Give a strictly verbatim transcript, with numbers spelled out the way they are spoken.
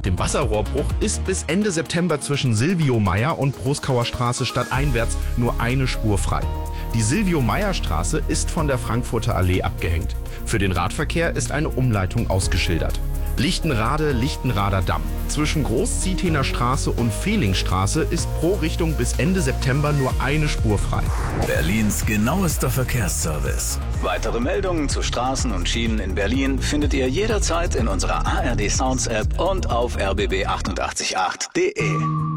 dem Wasserrohrbruch ist bis Ende September zwischen Silvio-Meyer und Proskauer Straße stadteinwärts nur eine Spur frei. Die Silvio-Meyer-Straße ist von der Frankfurter Allee abgehängt. Für den Radverkehr ist eine Umleitung ausgeschildert. Lichtenrade, Lichtenrader Damm. Zwischen Großzietener Straße und Fehlingstraße ist pro Richtung bis Ende September nur eine Spur frei. Berlins genauester Verkehrsservice. Weitere Meldungen zu Straßen und Schienen in Berlin findet ihr jederzeit in unserer A R D Sounds App und auf r b b acht acht acht punkt d e.